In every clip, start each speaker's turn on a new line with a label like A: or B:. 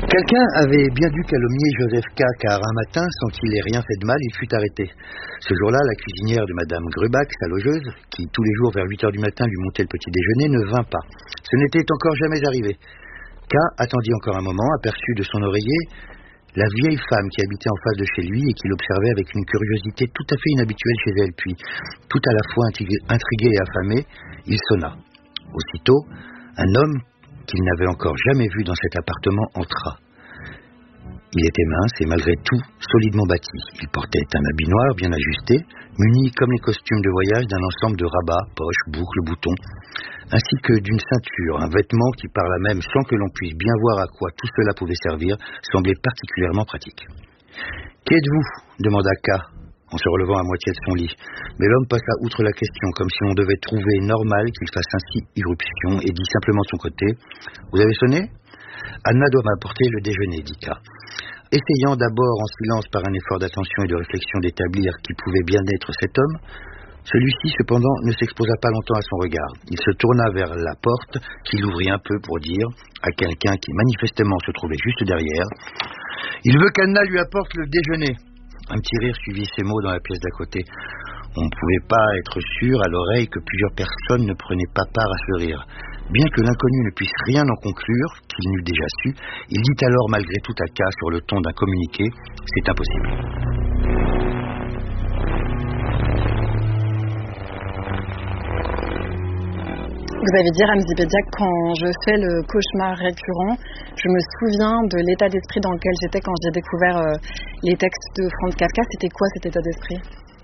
A: Quelqu'un avait bien dû calomnier Joseph K. car un matin, sans qu'il ait rien fait de mal, il fut arrêté. Ce jour-là, la cuisinière de Madame Grubach, sa logeuse, qui tous les jours vers 8 heures du matin lui montait le petit déjeuner, ne vint pas. Ce n'était encore jamais arrivé. K. attendit encore un moment, aperçut de son oreiller la vieille femme qui habitait en face de chez lui et qui l'observait avec une curiosité tout à fait inhabituelle chez elle. Puis, tout à la fois intrigué et affamé, il sonna. Aussitôt, un homme qu'il n'avait encore jamais vu dans cet appartement entra. Il était mince et malgré tout solidement bâti. Il portait un habit noir bien ajusté, muni comme les costumes de voyage d'un ensemble de rabats, poches, boucles, boutons, ainsi que d'une ceinture, un vêtement qui par là même, sans que l'on puisse bien voir à quoi tout cela pouvait servir, semblait particulièrement pratique. « Qui êtes-vous » demanda K, en se relevant à moitié de son lit. Mais l'homme passa outre la question, comme si on devait trouver normal qu'il fasse ainsi irruption, et dit simplement de son côté « Vous avez sonné ?»« Anna doit m'apporter le déjeuner, » dit K. Essayant d'abord en silence par un effort d'attention et de réflexion d'établir qui pouvait bien être cet homme, celui-ci cependant ne s'exposa pas longtemps à son regard. Il se tourna vers la porte, qu'il ouvrit un peu pour dire à quelqu'un qui manifestement se trouvait juste derrière « Il veut qu'Anna lui apporte le déjeuner ». Un petit rire suivit ces mots dans la pièce d'à côté. On ne pouvait pas être sûr à l'oreille que plusieurs personnes ne prenaient pas part à ce rire. Bien que l'inconnu ne puisse rien en conclure, qu'il n'eût déjà su, il dit alors malgré tout à K sur le ton d'un communiqué « C'est impossible ».
B: Vous avez dit, Ramzy Bedia, quand je fais le cauchemar récurrent, je me souviens de l'état d'esprit dans lequel j'étais quand j'ai découvert les textes de Franz Kafka. C'était quoi cet état d'esprit ?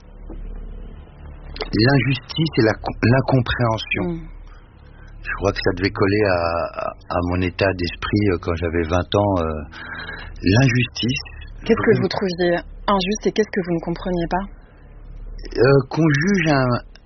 A: L'injustice et l'incompréhension. Je crois que ça devait coller à mon état d'esprit quand j'avais 20 ans. L'injustice.
B: Qu'est-ce que vous trouviez injuste et qu'est-ce que vous ne compreniez pas ?
A: Qu'on juge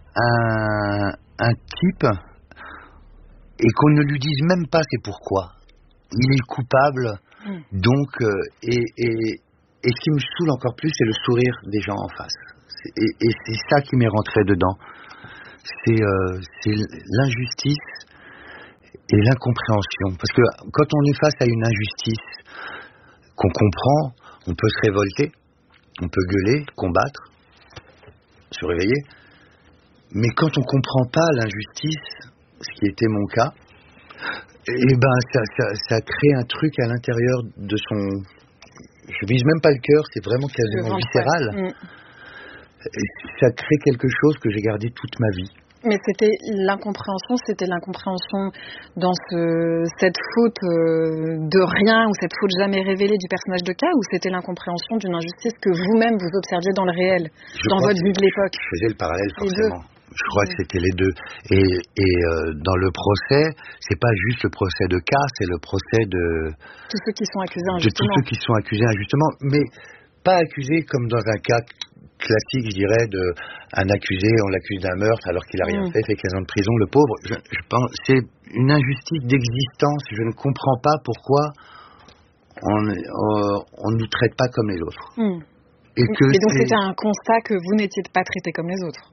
A: un type et qu'on ne lui dise même pas c'est pourquoi. Il est coupable, donc... Et ce qui me saoule encore plus, c'est le sourire des gens en face. Et c'est ça qui m'est rentré dedans. C'est l'injustice et l'incompréhension. Parce que quand on est face à une injustice qu'on comprend, on peut se révolter, on peut gueuler, combattre, se réveiller. Mais quand on comprend pas l'injustice, ce qui était mon cas, et ça crée un truc à l'intérieur de son... Je vise même pas le cœur, c'est vraiment quasiment viscéral. Ça crée quelque chose que j'ai gardé toute ma vie.
B: Mais c'était l'incompréhension dans cette faute de rien ou cette faute jamais révélée du personnage de K, ou c'était l'incompréhension d'une injustice que vous-même vous observiez dans le réel, dans votre vie de l'époque?
A: Je faisais le parallèle forcément. Je crois que c'était les deux. Et dans le procès, c'est pas juste le procès de K, c'est le procès de
B: tous ceux qui sont accusés injustement.
A: De tous ceux qui sont accusés injustement, mais pas accusés comme dans un cas classique, je dirais, un accusé, on l'accuse d'un meurtre alors qu'il a rien fait 15 ans de prison. Le pauvre, je pense, c'est une injustice d'existence. Je ne comprends pas pourquoi on ne nous traite pas comme les autres.
B: Et donc c'était un constat que vous n'étiez pas traité comme les autres.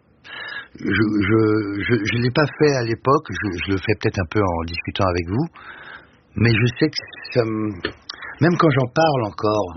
A: Je l'ai pas fait à l'époque, je le fais peut-être un peu en discutant avec vous, mais je sais que ça même quand j'en parle encore,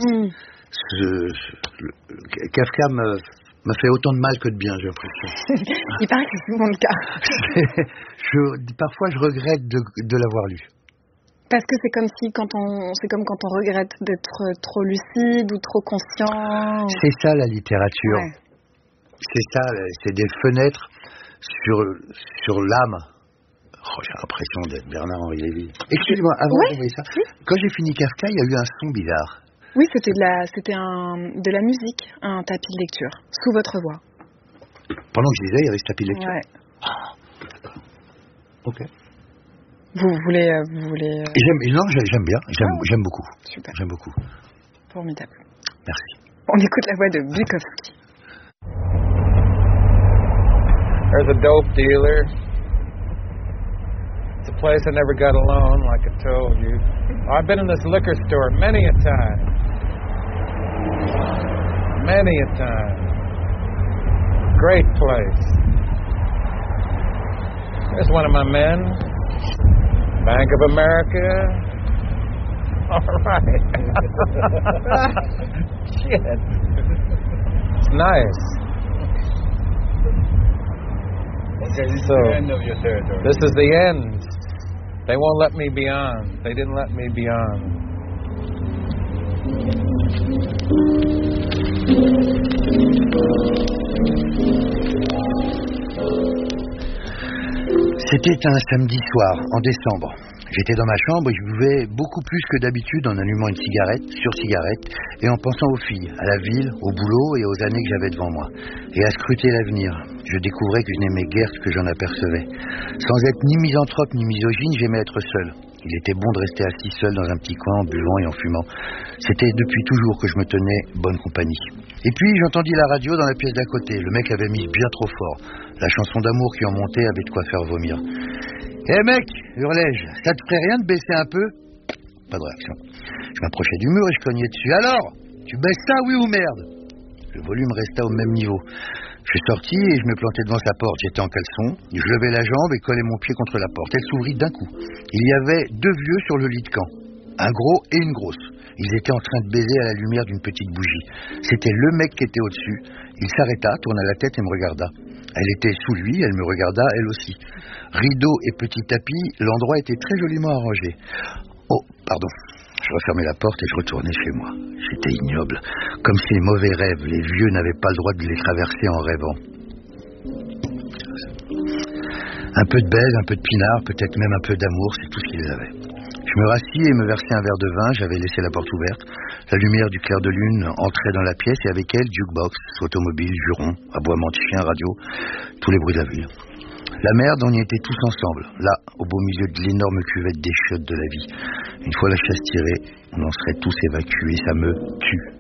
A: Kafka m'a fait autant de mal que de bien, j'ai l'impression.
B: Il paraît que c'est souvent le cas.
A: Parfois je regrette de l'avoir lu.
B: Parce que c'est comme quand on regrette d'être trop lucide ou trop conscient.
A: C'est ça la littérature. Ouais. C'est ça, c'est des fenêtres sur l'âme. Oh, j'ai l'impression d'être Bernard-Henri Lévy. Excusez-moi, avant d'envoyer ça, quand j'ai fini Kafka, il y a eu un son bizarre.
B: Oui, c'était de la musique, un tapis de lecture, sous votre voix.
A: Pendant que je lisais, il y avait ce tapis de lecture.
B: Ouais.
A: Ah, d'accord. Ok.
B: Vous voulez...
A: J'aime bien, j'aime beaucoup.
B: Super.
A: J'aime beaucoup.
B: Formidable.
A: Merci.
B: On écoute la voix de Bukowski.
C: There's a dope dealer. It's a place I never got alone, like I told you. I've been in this liquor store many a time. Many a time. Great place. There's one of my men. Bank of America. All right. Shit. It's nice.
D: Okay, this is
C: So,
D: the end of your territory.
C: this is the end. They won't let me beyond. They didn't let me beyond.
A: C'était un samedi soir, en décembre. J'étais dans ma chambre et je buvais beaucoup plus que d'habitude en allumant une cigarette sur cigarette et en pensant aux filles, à la ville, au boulot et aux années que j'avais devant moi. Et à scruter l'avenir. Je découvrais que je n'aimais guère ce que j'en apercevais. Sans être ni misanthrope ni misogyne, j'aimais être seul. Il était bon de rester assis seul dans un petit coin en buvant et en fumant. C'était depuis toujours que je me tenais bonne compagnie. Et puis j'entendis la radio dans la pièce d'à côté. Le mec avait mis bien trop fort. La chanson d'amour qui en montait avait de quoi faire vomir. « Hé mec !» hurlai-je, « ça te ferait rien de baisser un peu ?» Pas de réaction. Je m'approchais du mur et je cognais dessus. « Alors, tu baisses ça, oui ou merde ?» Le volume resta au même niveau. Je suis sorti et je me plantais devant sa porte. J'étais en caleçon, je levais la jambe et collais mon pied contre la porte. Elle s'ouvrit d'un coup. Il y avait deux vieux sur le lit de camp. Un gros et une grosse. Ils étaient en train de baiser à la lumière d'une petite bougie. C'était le mec qui était au-dessus. Il s'arrêta, tourna la tête et me regarda. Elle était sous lui, elle me regarda, elle aussi. Rideau et petit tapis, l'endroit était très joliment arrangé. Oh, pardon. Je refermais la porte et je retournais chez moi. J'étais ignoble. Comme ces mauvais rêves, les vieux n'avaient pas le droit de les traverser en rêvant. Un peu de baise, un peu de pinard, peut-être même un peu d'amour, c'est tout ce qu'ils avaient. Je me rassis et me versai un verre de vin, j'avais laissé la porte ouverte. La lumière du clair de lune entrait dans la pièce et avec elle, jukebox, automobile, juron, aboiement de chien, radio, tous les bruits de la ville. La merde, on y était tous ensemble, là, au beau milieu de l'énorme cuvette des chiottes de la vie. Une fois la chasse tirée, on en serait tous évacués, ça me tue.